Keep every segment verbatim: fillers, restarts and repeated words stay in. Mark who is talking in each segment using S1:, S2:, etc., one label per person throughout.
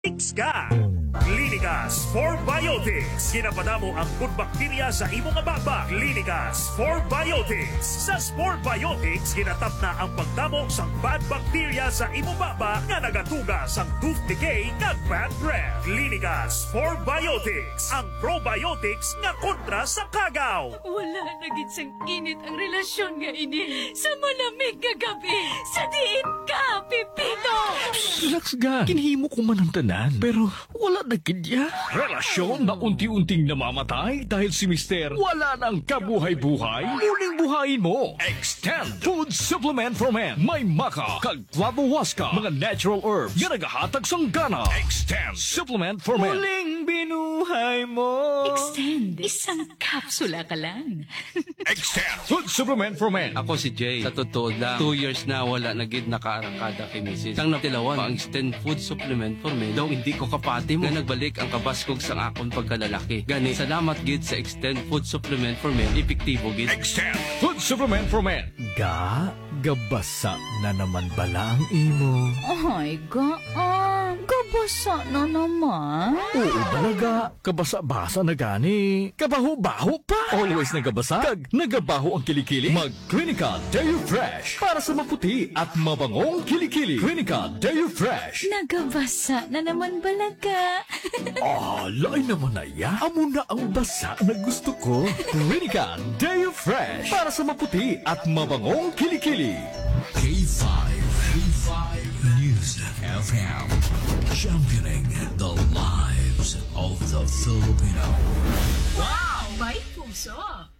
S1: Ka! Clinicas for Biotics. Ginapadamo ang good bacteria sa imong baba. Clinicas for Biotics. Sa Spore Biotics, ginatap na ang pagdamo sa bad bacteria sa imong baba nga nagatuga sa tooth decay nga bad breath. Clinicas for Biotics. Ang probiotics nga kontra sa kagaw.
S2: Wala na gid sang init ang relasyon nga ini sa malamig nga gabi. Sa diin ka, Pipito!
S3: Relax ga. Kinhimo ko man ang tanan. Pero wala na kidya. Relasyon na unti-unting namamatay dahil si Mister wala nang kabuhay-buhay. Muling buhayin mo. Extend Food Supplement for Men. May maka, kag flavowaska, mga natural herbs. Yan nagahatag sang gana. Extend Supplement for Men. Muling binuhay mo.
S2: Extend. Isang kapsula ka lang.
S3: Extend Food Supplement for Men.
S4: Ako si Jay. Sa totoo lang, two years na wala na gid nakaarakada kay Missus Sang natilawan, ang Extend Food Supplement for Men. Daw hindi ko kapati mo. Nga nagbalik ang kabaskog sang akong pagkalalaki. Gani, salamat gid sa Extend Food Supplement for Men. Epektibo gid.
S3: Extend Food Supplement for Men. Ga, gabasa na naman bala ang imo.
S2: Ay, gaan. Gabasa na naman.
S3: Oo balaga, kabasa-basa na gani. Kabaho-baho pa. Always nagabasa, kag nagabaho ang kilikili. Mag-Clinica Deo Fresh para sa maputi at mabangong kilikili. Clinica Deo Fresh.
S2: Nagabasa na naman balaga.
S3: Ah, lain naman na ya. Amo na ang basa na gusto ko. Clinica Deo Fresh para sa maputi at mabangong kilikili.
S5: K five, K five News F M. Championing the lives of the Filipino.
S2: Wow! May puso!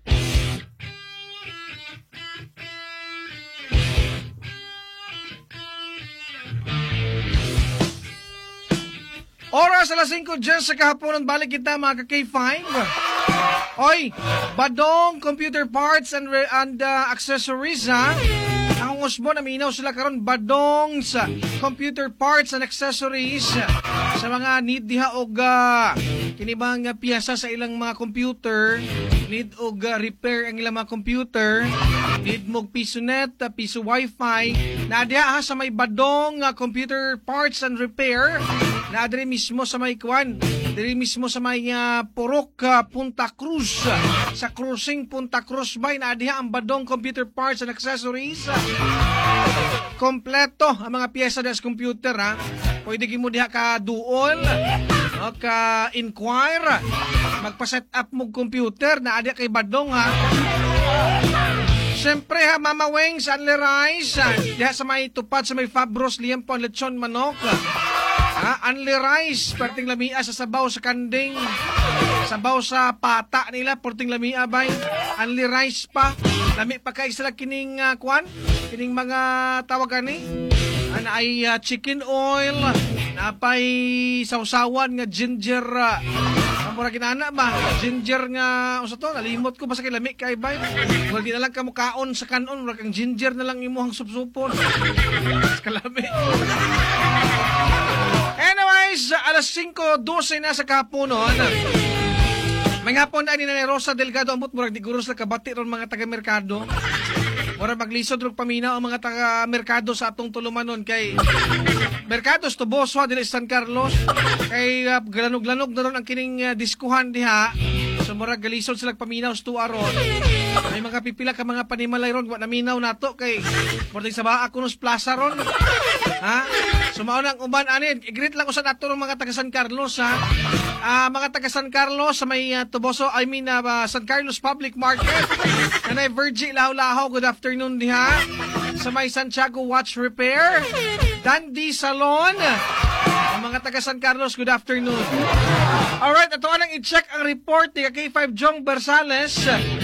S6: Oras alas singko dyan sa kahaponan, balik kita mga ka-K five. Oy, Badong Computer Parts and, and uh, Accessories ha. Ang usbo na minaw sila karon Badong sa Computer Parts and Accessories sa mga need diha og uh, kinibang uh, piyasa sa ilang mga computer, need og uh, repair ang ilang mga computer, need mo piso net, uh, piso wifi, na diha ha sa may Badong uh, Computer Parts and Repair. Na diri mismo sa may kwan, diri mismo sa may uh, Purok uh, Punta Cruz, uh, sa Cruising Punta Cruz bay, na diha ang Badong Computer Parts and Accessories. Uh, kompleto ang mga piyesa des computer ha. Pwede mo diha ka duol o ka inquire, magpa-set up mo computer na diha kay Badong ha. Siyempre ha, Mama Wings, Anle Rice, uh, diha sa may tupad sa may Fabros, Liempo, Lechon, Manok. Ha, Anli Rice, perting lamia sa sabaw sa kanding. Sabaw sa pata nila, perting lamia bay. Anli Rice pa. Lami pa kay sila kining uh, kwan, kining mga tawagan ni. Ano ay uh, chicken oil, napay sausawan nga ginger. Uh, ang mura kinana ba? Ginger nga, o sa to, nalimot ko basta kay lami kay bay. Huwag na lang kamukaon sa kanon, huwag ang ginger na lang imuhang supsupon. Kalami. Anyways, alas singko twelve na sa kahaponon. May hapon na ni Nanay Rosa Delgado amot murag di guros na kabati ron mga taga-merkado. Murag maglisod rog paminaw ang mga taga-merkado sa atong tulumanon kay Mercados Toboso dili San Carlos. Kay uh, glanog-glanog na ron ang kining uh, diskuhan diha. So murag galisod sila paminaw sa tuwa ron. May mga pipila ka mga panimalay ron wa naminaw nato kay murag sa baa kunos plaza ron. Ha? Sumao nang uban ani, i-greet lang ko sa nato ng mga taga San Carlos ha. Uh, mga taga San Carlos sa may uh, Toboso, I mean uh, uh, San Carlos Public Market. Nanay Virgie Laho-Laho, good afternoon diha. Sa may Santiago Watch Repair, Dandy Salon. Ang mga taga San Carlos, good afternoon. Alright, ito anang i-check ang report ni K five Jong Bersales.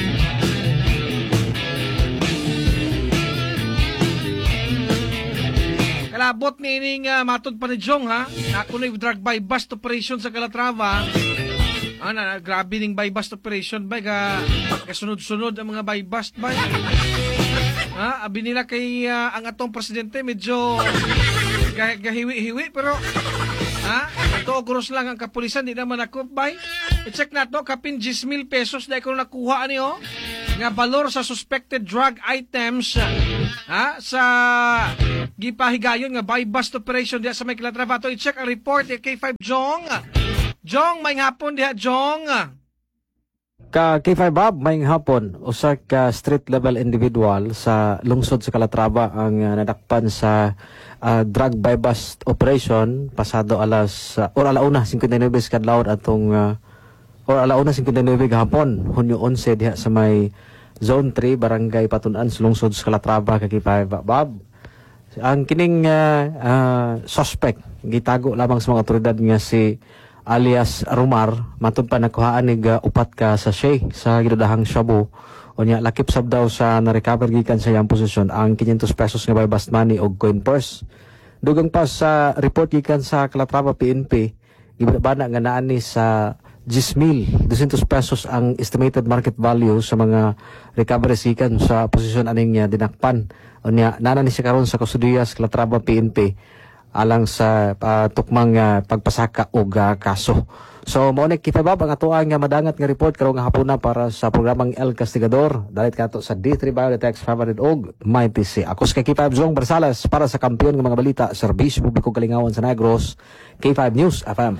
S6: Kalabot ni ining uh, matod pa ni Jong ha. Ako na yung drug by bust operation sa Calatrava. Ano, na, grabe ning by bust operation ba ka kasunod-sunod ang mga by bust ba? Ha, abi nila kay uh, ang atong presidente medyo gah- gahiwi-hiwi pero ha, ito gross lang ang kapulisan di naman ako bay. I-check na to kapin ten mil pesos dahil ko nakuha ani oh. Nga balor sa suspected drug items ha sa gipahigayon nga by bust operation diha sa may Calatrava. To i-check ang report ni K five Jong. Jong, may hapon diha Jong.
S7: Ka K five Bob, may hapon, usa ka street level individual sa lungsod sa Calatrava ang uh, nadakpan sa uh, drug by bust operation pasado alas uh, or alauna fifty-nine kadlawon atong uh, or alauna fifty-nine gahapon Hunyo eleven diha sa may Zone three Barangay Patunan sa lungsod sa Calatrava. Ka K five Bob, ang kining uh, uh, suspect gitago lamang sa mga otoridad nga si alias Rumar, matod pa nakuhaan nig uh, upat ka sachet sa gidudahang shabu. Unya lakip sab daw sa na-recover gikan sa iyang posisyon ang five hundred pesos nga by bust money og coin purse. Dugang pa sa report gikan sa Calatrava P N P, gibana nga naa ni sa ten mil two hundred pesos ang estimated market value sa mga recoveries gikan sa posisyon aning uh, dinakpan. Unya nana ni siya karon sa kustudiya sa Calatrava P N P alang sa uh, tukmang uh, pagpasaka og uh, kaso. So mao ni kifabab ang atoang nga madangat nga report karong hapon na para sa programang El Castigador. Dalit kato sa D three Biodetex five hundred og may P C. Ako sa K five Zong Barsales para sa kampiyon ng mga balita, serbisyo publiko Kalingawan sa Negros, K five News F M.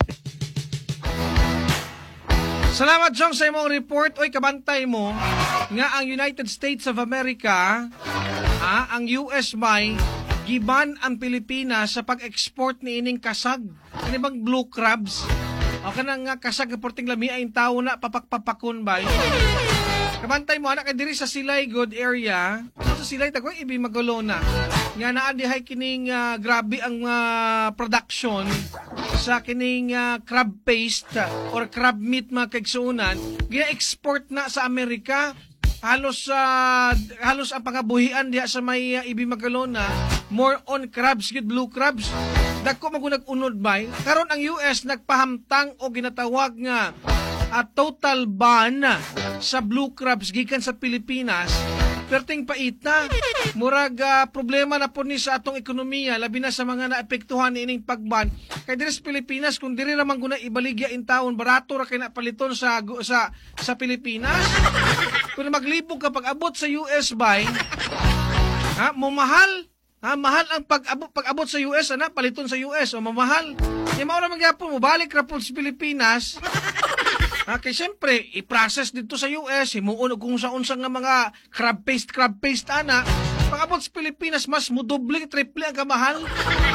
S6: Salamat Jong sa imong report. Oy, kabantay mo nga ang United States of America, ah, ang U S may giban ang Pilipinas sa pag-export ni ining kasag. Ano bang blue crabs? O kanang nga kasag reporting lami ay tao na papakpapakon ba? Kabantay mo anak kay diri sa Silay Good area. Sa Silay tagoy ibi magulo na. Nga naa dihay kining uh, grabe ang uh, production sa kining uh, crab paste or crab meat mga kaigsuunan. Gina-export na sa Amerika. Halos uh, halos ang pangabuhian diha sa may uh, Ibi Magalona more on crabs gid blue crabs. Dako magunag unod bay karon ang U S nagpahamtang o ginatawag nga uh, total ban sa blue crabs gikan sa Pilipinas. Perting paita murag uh, problema na po ni sa atong ekonomiya labi na sa mga naapektuhan ining pagban kay diri sa Pilipinas kung diri ra man guna ibaligya in taon barato ra kay napaliton sa sa sa Pilipinas. Kung maglibog ka pag abot sa U S bay ha mo mahal ha mahal ang pag abot pag abot sa U S ana paliton sa U S o mamahal di mao ra magyapon mo balik ra po sa Pilipinas. Ha, kay siyempre, i-process dito sa U S, himuon kung sa-unsa nga mga crab paste, crab paste, ana. Pag-abot sa Pilipinas, mas mudoble, triple ang kamahal.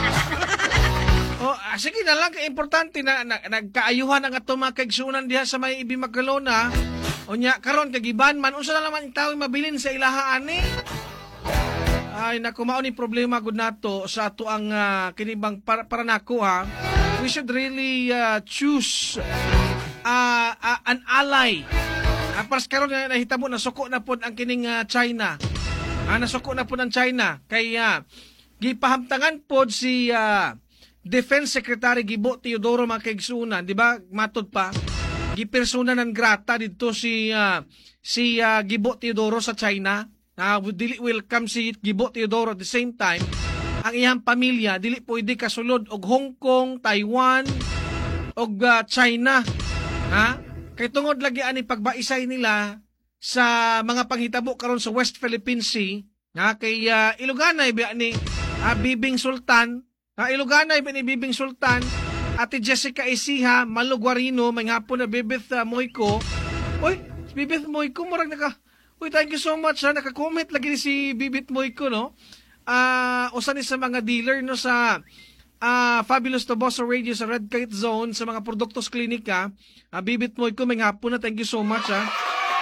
S6: O, ah, sige na lang, importante na, na nagkaayuhan ang ato mga kaigsunan diha sa may Ibi Magalona. O nya, karon kagiban man, unsa na naman itaw mabilin sa ilahaan eh. Ay, naku, mao ni problema gud nato sa ato ang uh, kinibang para, para nako ha. We should really uh, choose Uh, uh, an ally. Uh, Paras karon na nahitabo na suko na pod ang kining uh, China. Ah, uh, nasuko na pod ang China kaya uh, gipahamtangan pod si uh, Defense Secretary Gibo Teodoro Makaigsunan, di ba? Matod pa gipersona ng grata dito si uh, si uh, Gibo Teodoro sa China. Uh, dili welcome si Gibo Teodoro at the same time. Ang iyang pamilya dili pwede kasulod og Hong Kong, Taiwan og uh, China. Ha? Kay tungod lagi ani pagbaisay nila sa mga panghitabo karon sa West Philippine Sea, ha? Kay uh, Iloganay ba ni uh, Bibing Sultan, ha? Iloganay ba ni Bibing Sultan, Ate Jessica Isiha, Malugwarino, may hapon na Bibith uh, Moyko. Oy, Bibith Moyko murag naka. Uy, thank you so much ha. Naka-comment lagi si Bibith Moyko, no? Ah, uh, usa ni sa mga dealer no sa Uh, Fabulous Toboso Radio sa Red Kite Zone sa mga produktos klinika. Uh, Bibit mo ko may hapon na. Thank you so much ha.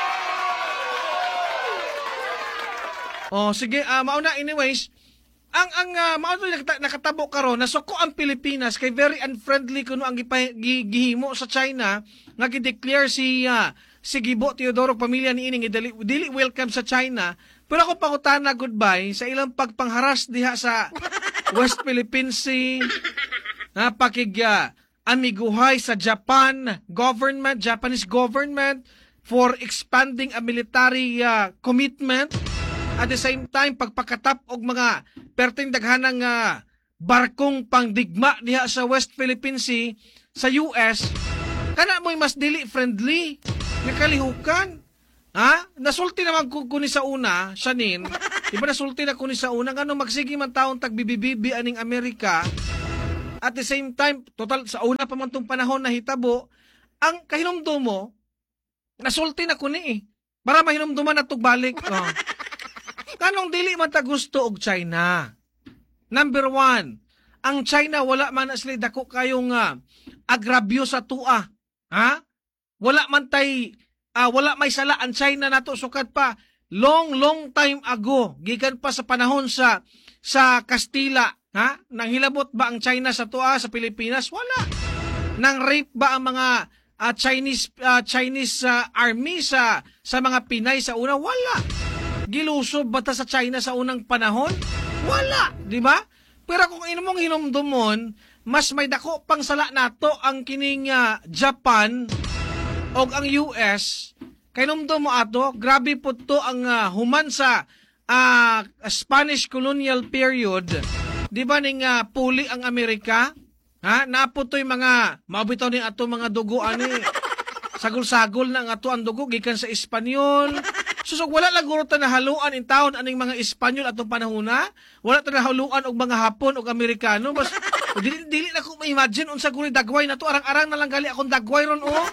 S6: Oh, sige, uh, mauna anyways. Ang ang uh, mauna nakatabo karon nasuko ang Pilipinas kay very unfriendly kuno ang gihimo sa China nga gi-declare si uh, si Gibo Teodoro pamilya ni ining dili, dili welcome sa China. Pero ako pangutana goodbye sa ilang pagpangharas diha sa West Philippine Sea, na pakigya amiguhay sa Japan government, Japanese government for expanding a military uh, commitment. At the same time, pagpakatap og mga perting daghanang uh, barkong pangdigma diha sa West Philippine Sea sa U S, kana mo'y mas dili friendly nga kalihukan. Ha? Nasulti naman ko kuni sa una, Shanin. Di ba nasulti na kuni sa una? Ngano magsige man taon tagbibibibi aning Amerika. At the same time, total sa una pa man tong panahon na hitabo, ang kahinumdum mo, nasulti na kuni eh. Para mahinumduman na tugbalik. Oh. Kanong dili man ta gusto og China. Number one, ang China wala man na sila dako kayong uh, agrabyo sa tua. Ha? Wala man tay Uh, wala may sala ang China nato sukat pa long long time ago gikan pa sa panahon sa sa Kastila, ha? Nang hilabot ba ang China sa tua sa Pilipinas? Wala. Nang rape ba ang mga uh, Chinese uh, Chinese uh, army sa sa mga Pinay sa una? Wala. Gilusob ba ta sa China sa unang panahon? Wala, di ba? Pero kung inumong hinumdumon, mas may dako pang sala nato ang kining uh, Japan og ang U S, kay numdo mo ato, grabe po to ang uh, human sa uh, Spanish colonial period. Di ba ning uh, puli ang Amerika? Ha? Napo to'y mga, mabitaw ni ato mga dugo, ani, sagol-sagol na ang ato ang dugo, gikan sa Espanyol. Susog, wala lang guro ta nahaluan in taon aning mga Espanyol atong panahuna. Wala ta nahaluan og mga Hapon og Amerikano. Bas, dili, dili na ko ma-imagine unsa guri dagway na to. Arang-arang na lang gali akong dagway ron, oh.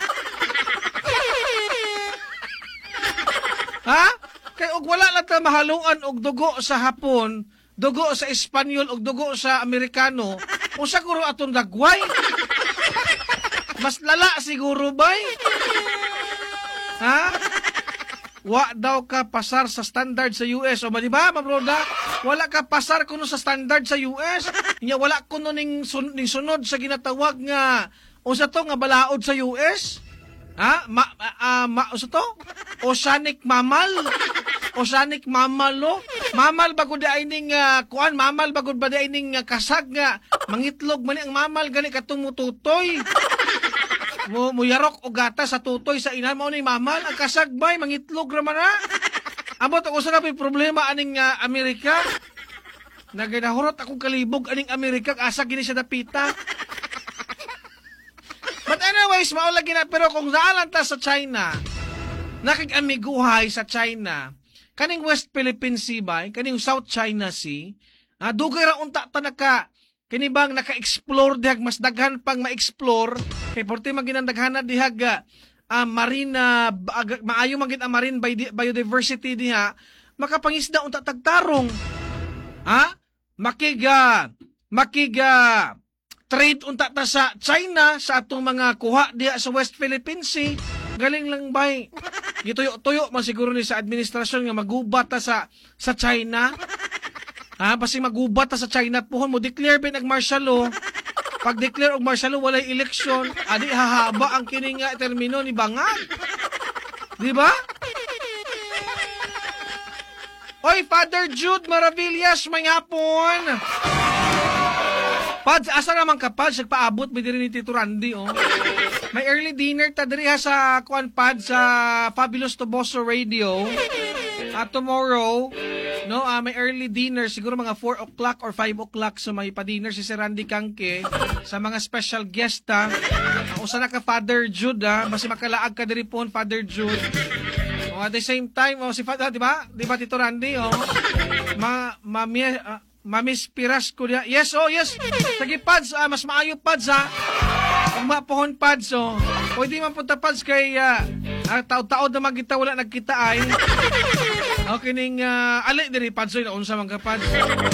S6: Ha? Kay og wala lang ta mahaluan og dugo sa Hapon, dugo sa Espanyol og dugo sa Amerikano, usa guro atong dagway. Mas lala siguro bay. Ha? Wa daw ka pasar sa standard sa U S. O ba di ba, mabroda? Wala ka pasar kuno sa standard sa U S. Nya wala kuno ning, sun ning sunod sa ginatawag nga unsa to nga balaod sa U S. Ha? Ma, uh, ma, usa to? Oceanic mammal. Oceanic mammal, lo. Mammal bagod da ining uh, kuan, mammal bagod ba da ining uh, kasag nga mangitlog man ang mammal gani katong mututoy. Mo muyarok og gata sa tutoy sa ina mo ni mammal ang kasag bay mangitlog ra man na. Amo to usa na pay problema aning uh, Amerika. Naginahurot akong kalibog aning Amerika asa gini siya dapita. But anyways, maulagi na, pero kung saan ta sa China, nakig-amiguhay sa China, kaning West Philippine Sea ba, kaning South China Sea, ah, dugay ra unta ta naka, kinibang naka-explore dihag, mas daghan pang ma-explore, kay porti maginandaghan na dihag, uh, marine, uh, maayo magin ang marine biodiversity diha, makapangisda unta tagtarong, ha? Makiga, makiga, trade unta ta sa China sa atong mga kuha diha sa West Philippine Sea. Galing lang bay. Gituyo-tuyo man siguro ni sa administrasyon nga magubat ta sa sa China. Ha, basi magubat ta sa China puhon mo declare ba nag martial law. Pag declare og martial law walay election, adi hahaba ang kini nga termino ni bangag. Di ba? Oy, Father Jude Maravillas, may hapon. Pads, asa naman ka, Pads? Nagpaabot, may diri ni Tito Randy, oh. May early dinner ta diri ha sa Kuan Pads sa Fabulous Toboso Radio. Uh, tomorrow, no, uh, may early dinner, siguro mga four o'clock or five o'clock, so may pa-dinner si Sir Randy Kangke sa mga special guest, ha. Uh, usa na ka, Father Jude, ha. Basi makalaag ka diri po, Father Jude. Oh, at the same time, oh, si Father, di ba? Di ba, Tito Randy, oh? Ma, mami, uh, Mamispiras ko niya. Yes, oh, yes. Sige, Pads, ah, mas maayo, Pads, ha. Kung mapohon, Pads, oh. Pwede man punta, Pads, kay uh, uh, tao-tao na magkita, wala nagkita ay. Okay, ning, uh, ali, diri, Pads, oh, naunsa man ka, Pads.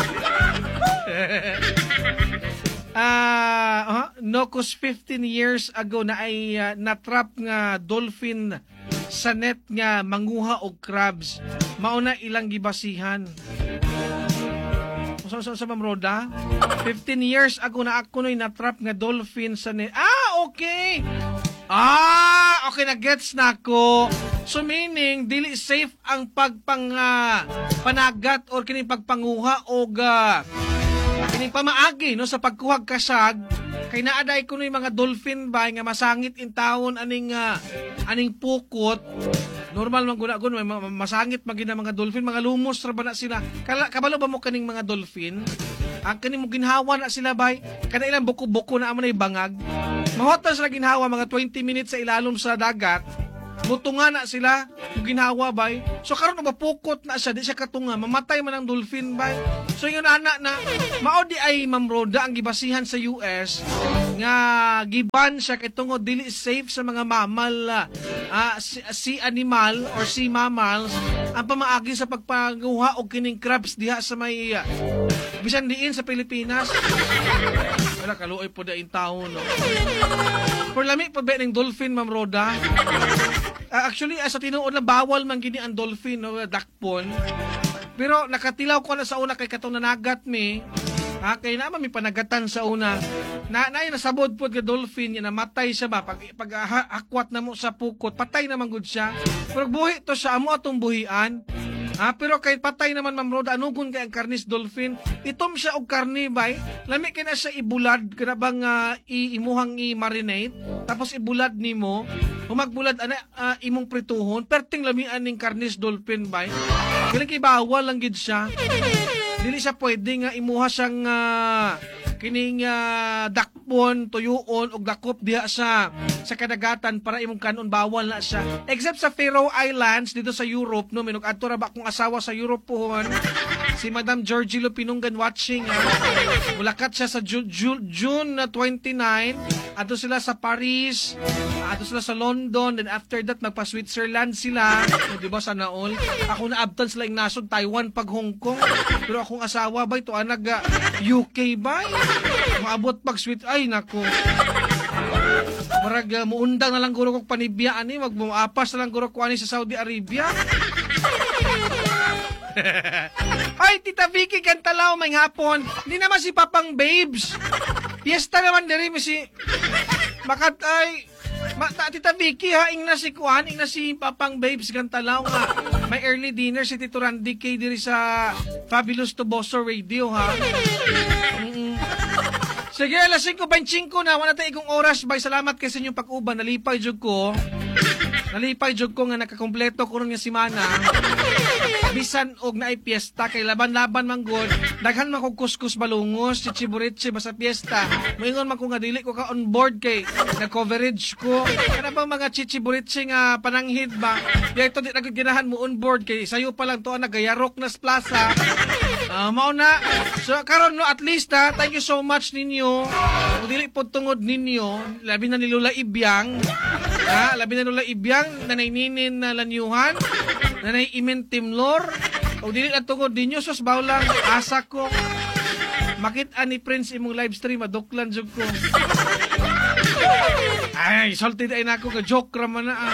S6: Ah, uh, uh, Nocos fifteen years ago na ay uh, natrap nga dolphin sa net nga manguha og crabs. Mauna ilang gibasihan. So, so, sa Mamroda, fifteen years ago na ako no'y natrap nga dolphin sa net. Ah, okay! Ah, okay, na-gets na ako. So, meaning, dili safe ang pagpang uh, panagat or kining pagpanguha o uh, kining pamaagi no, sa pagkuhag kasag. Kay naaday ko no'y mga dolphin ba nga masangit in taon aning, uh, aning pukot. Normal man guna-gun, may masangit magina mga dolphin, mga lumos ra ba na sila. Kala, kabalo ba mo kaning mga dolphin? Ang kaning mo ginhawa na sila bay, kana ilang buko-buko na amo na bangag. Mahotas ra ginhawa mga twenty minutes sa ilalom sa dagat. mutunga na sila, yung ginawa bay. So karon mapukot na siya, di siya katunga, mamatay man ang dolphin bay. So yung anak na, mao di ay Ma'am Roda ang gibasihan sa U S nga giban siya kay tungod dili safe sa mga mammal, uh, si, si animal or si mammals ang pamaagi sa pagpanguha og kining crabs diha sa may uh, bisan diin sa Pilipinas. Wala kaluoy po daing tao, no? For lami pa ba ng dolphin, Ma'am Roda? Uh, actually, uh, sa tinuod na bawal man gini ang dolphin, no? Dakpon. Pero nakatilaw ko na sa una kay katong nanagat mi. Ha, kay naman may panagatan sa una. Na, na nasabod po ka dolphin, yan, namatay siya ba? Pag, pag ha, akwat na mo sa pukot, patay naman gud siya. Pero buhi to siya, amo atong buhian. Ha, pero kay patay naman Ma'am Roda, anugon kay ang karnis dolphin, itom siya og karni bay, lami kay na siya ibulad, kana bang uh, iimuhang i-marinate, tapos ibulad nimo, humagbulad ana uh, imong prituhon, perting lamian ning karnis dolphin bay. Kaya kay bawal lang gid siya. Dili siya pwede nga imuha siyang uh, kining uh, dakpon, tuyuon og dakop diha sa sa kadagatan para imong kanon, bawal na siya. Except sa Faroe Islands dito sa Europe, no, minug adto ra ba akong asawa sa Europe pohon. Si Madam Georgie Lupinungan watching. Ha? Mulakat siya sa Ju- Ju- June twenty-nine. Ato sila sa Paris. Ato sila sa London. Then after that, magpa-Switzerland sila. O, diba sa naol? Ako na abtan sila yung nasod Taiwan pag Hong Kong. Pero akong asawa ba ito anag uh, U K ba? Maabot pag Swiss. Ay, nako. Marag uh, muundang na lang guro kong panibiyaan ni. Magmuapas na lang guro ko ani sa Saudi Arabia. Ay, Tita Vicky Cantalaw, may hapon. Hindi naman si Papang Babes. Fiesta naman diri mo si Makat ay ma, ta, Tita Vicky ha, ing na si Kuan, ing na si Papang Babes Cantalaw nga. May early dinner si Tito Randy K diri sa Fabulous Toboso Radio ha. Mm-mm. Sige, alas singko twenty-five na, wala tayo igong oras. Bay, salamat kasi inyong pag-uban. Nalipay jud ko. Nalipay jud ko nga nakakompleto ko ron nga simana. Bisan og naay piyesta kay laban-laban man gud. Daghan man kog kuskus balungos, chichiburitsi basta piyesta. Moingon man ko nga dili ko ka on board kay na-coverage ko. Kana bang mga chichiburitsi nga pananghid ba? Di ito di nagud ginahan mo on board kay sayo pa lang to nagayarok na sa plaza. Uh, mao na. So karon no at least ha, thank you so much ninyo. Kung dili po tungod ninyo, labi na ni Lola Ibyang. Ha, labi na Lola Ibyang, nanay ninin na lanyuhan. Nanay Imen Timlor. O dili at tungod ninyo, sus bawlang asa ko. Makita ni Prince imong live stream, aduklan jud ko. Ay, salty ay na ako, ka-joke raman na ah.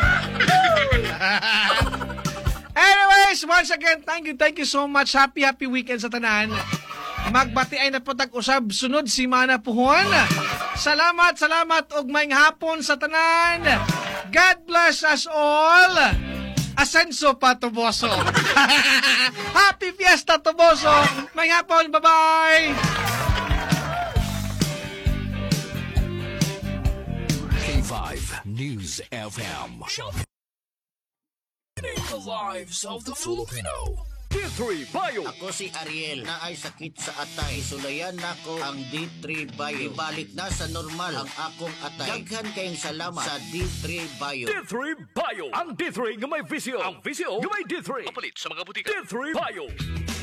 S6: Anyways, once again, thank you, thank you so much. Happy, happy weekend sa tanan. Magbati ay napatag-usab sunod si Mana Puhon. Salamat, salamat og maayong hapon sa tanan. God bless us all. Asenso pa, Toboso. Happy Fiesta, Toboso. Maayong hapon, bye-bye.
S5: K five News F M. The lives of the Filipino.
S3: D three Bio.
S8: Ako si Ariel na ay sakit sa atay. Sulayan nako ang D three Bio. Ibalik na sa normal ang akong atay. Daghan kayong salamat sa D three Bio.
S3: D three Bio. Ang D three nga may visio. Ang visio nga may D three. Kapalit sa mga butika. D three Bio.